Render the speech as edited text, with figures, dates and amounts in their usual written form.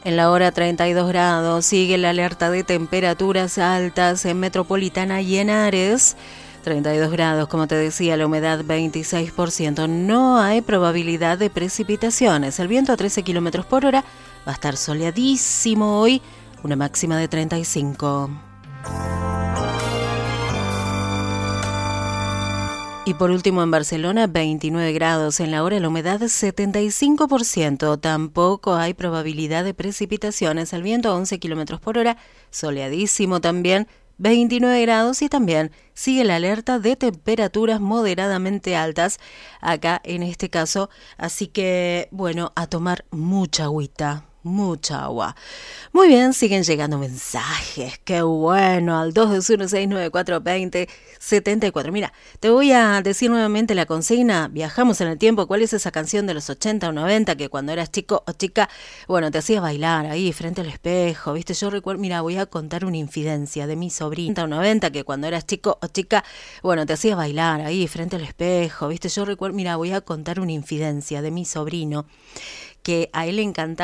En la hora 32 grados, sigue la alerta de temperaturas altas en Metropolitana y en Ares. 32 grados, como te decía, la humedad 26%. No hay probabilidad de precipitaciones. El viento a 13 kilómetros por hora va a estar soleadísimo hoy, una máxima de 35. Y por último en Barcelona, 29 grados en la hora, la humedad 75%. Tampoco hay probabilidad de precipitaciones. El viento a 11 kilómetros por hora, soleadísimo también, 29 grados y también sigue la alerta de temperaturas moderadamente altas acá en este caso. Así que, bueno, a tomar mucha agüita. Mucha agua. Muy bien, siguen llegando mensajes. Qué bueno, al 221-694-2074. Mira, te voy a decir nuevamente la consigna. Viajamos en el tiempo. ¿Cuál es esa canción de los 80 o 90 que cuando eras chico o chica, bueno, te hacías bailar ahí frente al espejo? ¿Viste? Yo recuerdo, mira, voy a contar una infidencia de mi sobrina. 80 o 90 que cuando eras chico o chica, bueno, te hacías bailar ahí frente al espejo. ¿Viste? Yo recuerdo, mira, voy a contar una infidencia de mi sobrino que a él le encantaba